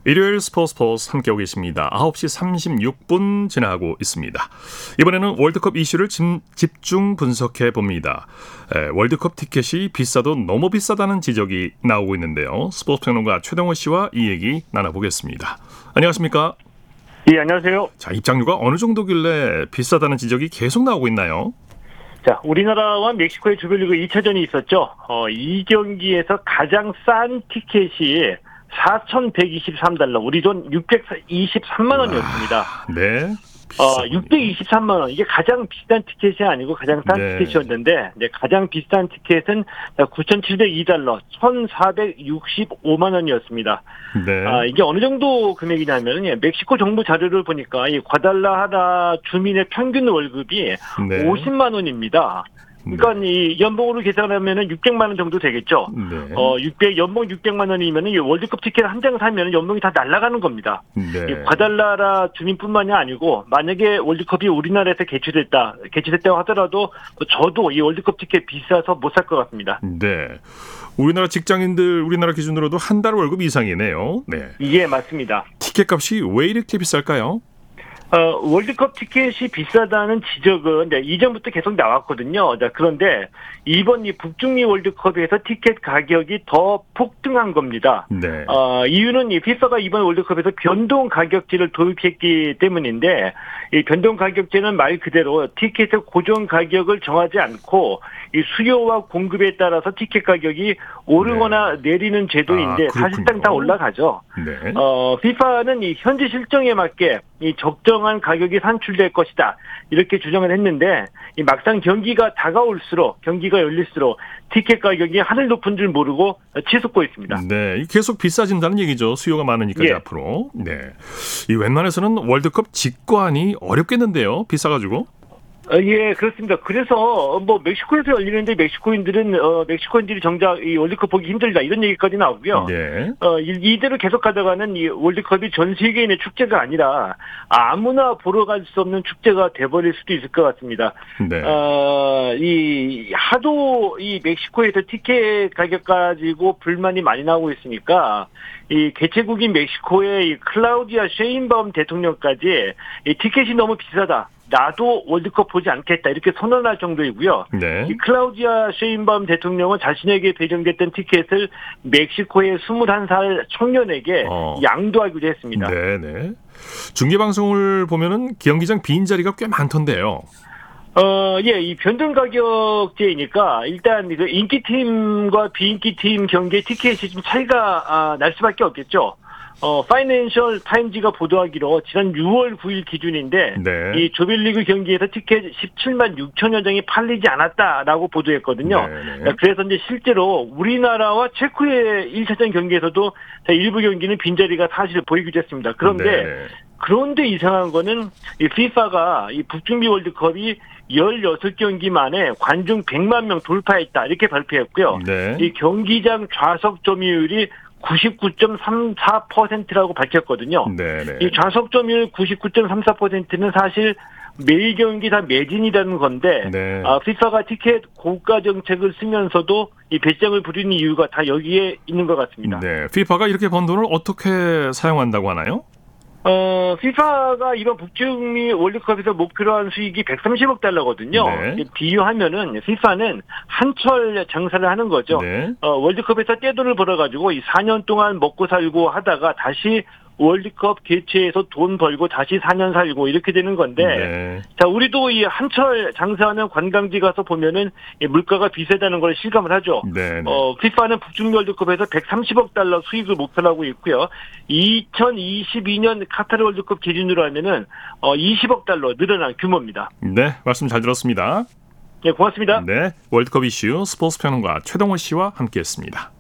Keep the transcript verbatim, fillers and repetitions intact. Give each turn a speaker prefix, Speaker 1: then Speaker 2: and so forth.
Speaker 1: 일요일 스포츠 스포츠 함께하고 계십니다. 아홉 시 삼십육 분 지나고 있습니다. 이번에는 월드컵 이슈를 집, 집중 분석해 봅니다. 에, 월드컵 티켓이 비싸도 너무 비싸다는 지적이 나오고 있는데요. 스포츠 평론가 최동호 씨와 이 얘기 나눠보겠습니다. 안녕하십니까?
Speaker 2: 예, 안녕하세요.
Speaker 1: 자, 입장료가 어느 정도길래 비싸다는 지적이 계속 나오고 있나요?
Speaker 2: 자, 우리나라와 멕시코의 조별리그 이 차전이 있었죠. 어, 이 경기에서 가장 싼 티켓이 사천백이십삼 달러, 우리 돈 육백이십삼만 원이었습니다.
Speaker 1: 아, 네.
Speaker 2: 어, 육백이십삼만 원. 이게 가장 비싼 티켓이 아니고 가장 싼
Speaker 1: 네.
Speaker 2: 티켓이었는데, 네, 가장 비싼 티켓은 구천칠백이 달러, 천사백육십오만 원이었습니다.
Speaker 1: 네.
Speaker 2: 아, 이게 어느 정도 금액이냐면, 예, 멕시코 정부 자료를 보니까 이 과달라하라 주민의 평균 월급이
Speaker 1: 네.
Speaker 2: 오십만 원입니다. 그러니까 이 연봉으로 계산하면은 육백만 원 정도 되겠죠.
Speaker 1: 네.
Speaker 2: 어, 육백 연봉 육백만 원이면은 이 월드컵 티켓 한 장 사면 연봉이 다 날아가는 겁니다.
Speaker 1: 네.
Speaker 2: 이 과달라라 주민뿐만이 아니고 만약에 월드컵이 우리나라에서 개최됐다, 개최됐다고 하더라도 저도 이 월드컵 티켓 비싸서 못 살 것 같습니다.
Speaker 1: 네. 우리나라 직장인들 우리나라 기준으로도 한 달 월급 이상이네요. 네.
Speaker 2: 이게 맞습니다.
Speaker 1: 티켓 값이 왜 이렇게 비쌀까요?
Speaker 2: 어, 월드컵 티켓이 비싸다는 지적은 네, 이전부터 계속 나왔거든요. 자, 그런데 이번 이 북중미 월드컵에서 티켓 가격이 더 폭등한 겁니다.
Speaker 1: 네.
Speaker 2: 어, 이유는 이 피파가 이번 월드컵에서 변동 가격제를 도입했기 때문인데, 이 변동 가격제는 말 그대로 티켓의 고정 가격을 정하지 않고 이 수요와 공급에 따라서 티켓 가격이 오르거나 네. 내리는 제도인데,
Speaker 1: 아,
Speaker 2: 사실상 다 올라가죠.
Speaker 1: 네.
Speaker 2: 어, 피파는 이 현지 실정에 맞게 이 적정한 가격이 산출될 것이다, 이렇게 주장을 했는데, 이 막상 경기가 다가올수록, 경기가 열릴수록 티켓 가격이 하늘 높은 줄 모르고 치솟고 있습니다.
Speaker 1: 네, 계속 비싸진다는 얘기죠. 수요가 많으니까
Speaker 2: 예.
Speaker 1: 앞으로. 네, 이 웬만해서는 월드컵 직관이 어렵겠는데요. 비싸가지고.
Speaker 2: 어, 예, 그렇습니다. 그래서 뭐 멕시코에서 열리는데 멕시코인들은 어, 멕시코인들이 정작 이 월드컵 보기 힘들다, 이런 얘기까지 나오고요.
Speaker 1: 네.
Speaker 2: 어, 이- 이대로 계속 가다가는 이 월드컵이 전 세계인의 축제가 아니라 아무나 보러 갈 수 없는 축제가 돼버릴 수도 있을 것 같습니다.
Speaker 1: 네.
Speaker 2: 어, 이 하도 이 멕시코에서 티켓 가격 가지고 불만이 많이 나오고 있으니까 이 개최국인 멕시코의 이 클라우디아 셰인바움 대통령까지 이 티켓이 너무 비싸다, 나도 월드컵 보지 않겠다, 이렇게 선언할 정도이고요.
Speaker 1: 네.
Speaker 2: 이 클라우디아 셰인바움 대통령은 자신에게 배정됐던 티켓을 멕시코의 스물한 살 청년에게
Speaker 1: 어.
Speaker 2: 양도하기로 했습니다.
Speaker 1: 네, 네. 중계 방송을 보면은 경기장 빈 자리가 꽤 많던데요.
Speaker 2: 어, 예, 이 변동 가격제이니까 일단 그 인기팀과 비인기팀 경기의 티켓이 좀 차이가 아, 날 수밖에 없겠죠. 어, 파이낸셜 타임즈가 보도하기로 지난 유월 구일 기준인데,
Speaker 1: 네.
Speaker 2: 이 조별리그 경기에서 티켓 십칠만 육천여 장이 팔리지 않았다라고 보도했거든요.
Speaker 1: 네, 네.
Speaker 2: 그래서 이제 실제로 우리나라와 체코의 일 차전 경기에서도 일부 경기는 빈자리가 사실 보이기도 했습니다. 그런데
Speaker 1: 네, 네.
Speaker 2: 그런데 이상한 거는 이 피파가 이 북중미 월드컵이 열여섯 경기 만에 관중 백만 명 돌파했다, 이렇게 발표했고요.
Speaker 1: 네.
Speaker 2: 이 경기장 좌석 점유율이 구십구 점 삼사 퍼센트라고 밝혔거든요.
Speaker 1: 네, 네.
Speaker 2: 이 좌석 점유율 구십구 점 삼사 퍼센트는 사실 매일 경기 다 매진이라는 건데,
Speaker 1: 네.
Speaker 2: 아, 피파가 티켓 고가 정책을 쓰면서도 이 배짱을 부리는 이유가 다 여기에 있는 것 같습니다.
Speaker 1: 네. 피파가 이렇게 번 돈을 어떻게 사용한다고 하나요?
Speaker 2: 어, 피파가 이번 북중미 월드컵에서 목표로 한 수익이 백삼십억 달러거든요.
Speaker 1: 네.
Speaker 2: 비유하면은 피파는 한철 장사를 하는 거죠.
Speaker 1: 네.
Speaker 2: 어, 월드컵에서 떼돈을 벌어가지고 이 사 년 동안 먹고 살고 하다가 다시 월드컵 개최해서 돈 벌고 다시 사 년 살고, 이렇게 되는 건데,
Speaker 1: 네.
Speaker 2: 자, 우리도 이 한철 장사하는 관광지 가서 보면은 이 물가가 비싸다는 걸 실감을 하죠.
Speaker 1: 네, 네.
Speaker 2: 어, 피파는 북중미 월드컵에서 백삼십억 달러 수익을 목표로 하고 있고요. 이천이십이 년 카타르 월드컵 기준으로 하면은 어, 이십억 달러 늘어난 규모입니다.
Speaker 1: 네, 말씀 잘 들었습니다.
Speaker 2: 네, 고맙습니다.
Speaker 1: 네, 월드컵 이슈 스포츠 평론가 최동호 씨와 함께했습니다.